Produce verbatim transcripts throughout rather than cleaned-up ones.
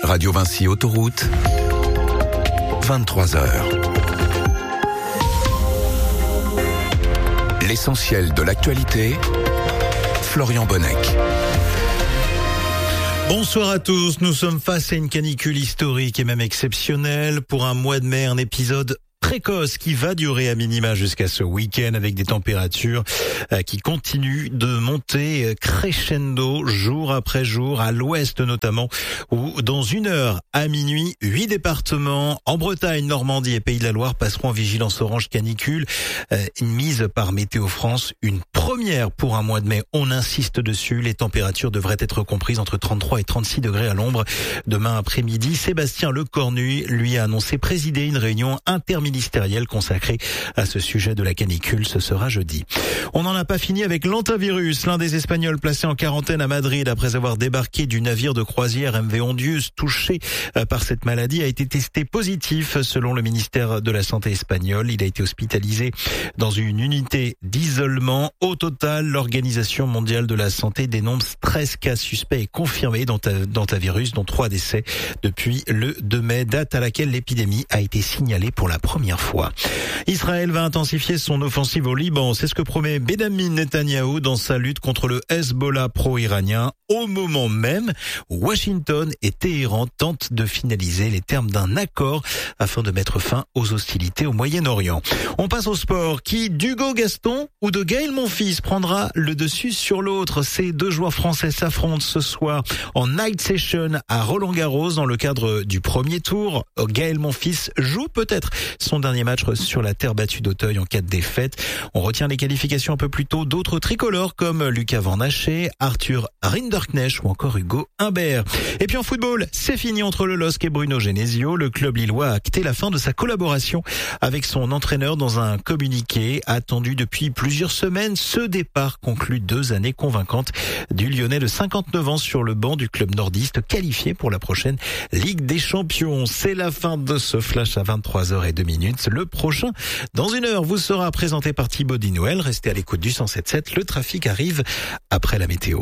Radio Vinci Autoroute, vingt-trois heures. L'essentiel de l'actualité, Florian Bonnec. Bonsoir à tous, nous sommes face à une canicule historique et même exceptionnelle. Pour un mois de mai, un épisode précoce qui va durer à minima jusqu'à ce week-end avec des températures euh, qui continuent de monter euh, crescendo jour après jour, à l'ouest notamment, où dans une heure à minuit, huit départements en Bretagne, Normandie et Pays de la Loire passeront en vigilance orange canicule, euh, une mise par Météo France, une première pour un mois de mai, on insiste dessus. Les températures devraient être comprises entre trente-trois et trente-six degrés à l'ombre. Demain après-midi, Sébastien Lecornu lui a annoncé présider une réunion interministérielle consacrée à ce sujet de la canicule. Ce sera jeudi. On n'en a pas fini avec l'hantavirus. L'un des Espagnols placés en quarantaine à Madrid après avoir débarqué du navire de croisière M V Ondius touché par cette maladie a été testé positif selon le ministère de la Santé espagnol. Il a été hospitalisé dans une unité d'isolement. Au total, l'Organisation mondiale de la santé dénonce treize cas suspects et confirmés d'hantavirus, dont trois décès depuis le deux mai, date à laquelle l'épidémie a été signalée pour la première fois. Israël va intensifier son offensive au Liban. C'est ce que promet Benjamin Netanyahou dans sa lutte contre le Hezbollah pro-iranien, au moment même où Washington et Téhéran tentent de finaliser les termes d'un accord afin de mettre fin aux hostilités au Moyen-Orient. On passe au sport. Qui d'Hugo Gaston ou de Gaël Monfils prendra le dessus sur l'autre? Ces deux joueurs français s'affrontent ce soir en night session à Roland-Garros dans le cadre du premier tour. Gaël Monfils joue peut-être son dernier match sur la terre battue d'Auteuil en cas de défaite. On retient les qualifications un peu plus tôt d'autres tricolores comme Lucas Van Haché, Arthur Rinderknecht ou encore Hugo Humbert. Et puis en football, c'est fini entre le L O S C et Bruno Genesio. Le club lillois a acté la fin de sa collaboration avec son entraîneur dans un communiqué attendu depuis plusieurs semaines. Ce départ conclut deux années convaincantes du Lyonnais de cinquante-neuf ans sur le banc du club nordiste qualifié pour la prochaine Ligue des Champions. C'est la fin de ce flash à vingt-trois heures zéro deux minutes. Le prochain, dans une heure, vous sera présenté par Thibaut Dinouel. Restez à l'écoute du cent sept sept. Le trafic arrive après la météo.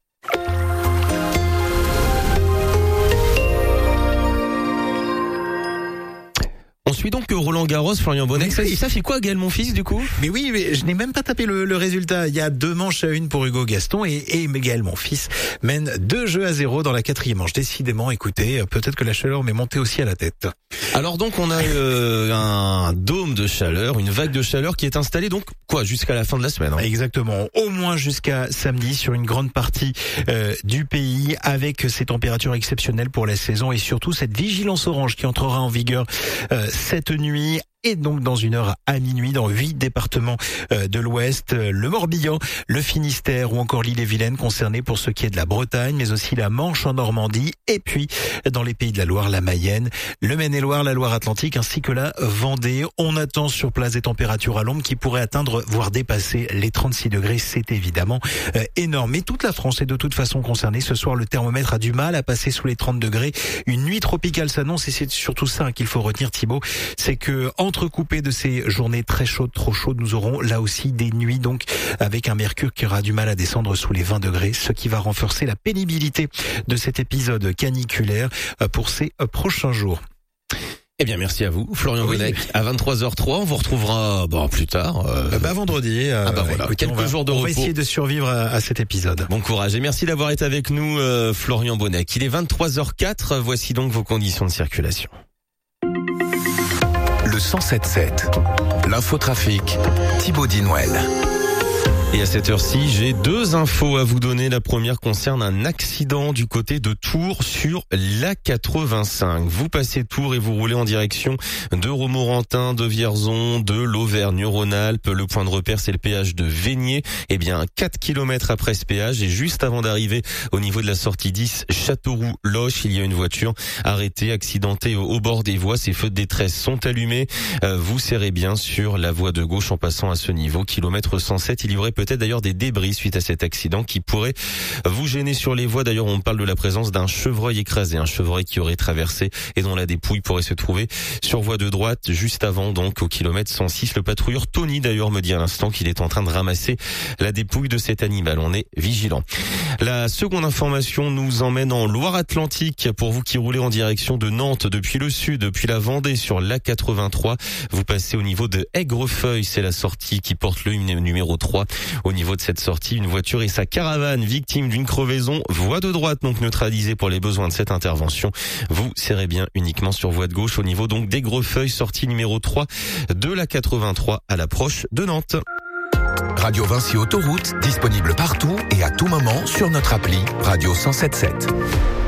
On suit donc Roland Garros, Florian Bonnec. Ça, ça fait quoi Gaël Monfils du coup? Mais oui, mais je n'ai même pas tapé le, le résultat. Il y a deux manches à une pour Hugo Gaston et, et Gaël Monfils mène deux jeux à zéro dans la quatrième manche. Décidément, écoutez, peut-être que la chaleur m'est montée aussi à la tête. Alors donc on a euh, un dôme de chaleur, une vague de chaleur qui est installée donc quoi jusqu'à la fin de la semaine. Hein. Exactement, au moins jusqu'à samedi sur une grande partie euh, du pays avec ces températures exceptionnelles pour la saison et surtout cette vigilance orange qui entrera en vigueur euh, cette nuit. Et donc dans une heure à minuit dans huit départements de l'Ouest, le Morbihan, le Finistère ou encore l'Ille-et-Vilaine concernés pour ce qui est de la Bretagne, mais aussi la Manche en Normandie et puis dans les Pays de la Loire, la Mayenne, le Maine-et-Loire, la Loire-Atlantique ainsi que la Vendée. On attend sur place des températures à l'ombre qui pourraient atteindre voire dépasser les trente-six degrés. C'est évidemment euh, énorme. Mais toute la France est de toute façon concernée. Ce soir, le thermomètre a du mal à passer sous les trente degrés. Une nuit tropicale s'annonce et c'est surtout ça qu'il faut retenir, Thibaut, c'est que en entrecoupé de ces journées très chaudes, trop chaudes, nous aurons là aussi des nuits donc avec un mercure qui aura du mal à descendre sous les vingt degrés, ce qui va renforcer la pénibilité de cet épisode caniculaire pour ces prochains jours. Eh bien, merci à vous, Florian oui. Bonnec. À vingt-trois heures zéro trois, on vous retrouvera bon plus tard. Euh... Bah vendredi. Euh, ah bah voilà, écoutez, quelques on va, jours de on repos. On va essayer de survivre à, à cet épisode. Bon courage et merci d'avoir été avec nous, euh, Florian Bonnec. Il est vingt-trois heures zéro quatre. Voici donc vos conditions de circulation. Le cent sept sept, l'infotrafic, Thibaut Dinouel. Et à cette heure-ci, j'ai deux infos à vous donner. La première concerne un accident du côté de Tours sur l'A quatre-vingt-cinq. Vous passez Tours et vous roulez en direction de Romorantin, de Vierzon, de l'Auvergne-Rhône-Alpes. Le point de repère, c'est le péage de Vénier. Eh bien, quatre kilomètres après ce péage et juste avant d'arriver au niveau de la sortie dix, Châteauroux-Loche, il y a une voiture arrêtée, accidentée au, au bord des voies. Ces feux de détresse sont allumés. Euh, vous serrez bien sur la voie de gauche en passant à ce niveau. Kilomètre cent sept, il y aurait peut-être d'ailleurs des débris suite à cet accident qui pourrait vous gêner sur les voies. D'ailleurs, on parle de la présence d'un chevreuil écrasé, un chevreuil qui aurait traversé et dont la dépouille pourrait se trouver sur voie de droite juste avant, donc au kilomètre cent six. Le patrouilleur Tony d'ailleurs me dit à l'instant qu'il est en train de ramasser la dépouille de cet animal. On est vigilant. La seconde information nous emmène en Loire-Atlantique. Pour vous qui roulez en direction de Nantes depuis le sud, depuis la Vendée sur l'A quatre-vingt-trois, vous passez au niveau de Aigrefeuille. C'est la sortie qui porte le numéro trois. Au niveau de cette sortie, une voiture et sa caravane victime d'une crevaison. Voie de droite donc neutralisée pour les besoins de cette intervention. Vous serrez bien uniquement sur voie de gauche au niveau donc d'Aigrefeuille, sortie numéro trois de l'A quatre-vingt-trois à l'approche de Nantes. Radio Vinci Autoroute, disponible partout et à tout moment sur notre appli Radio cent soixante-dix-sept.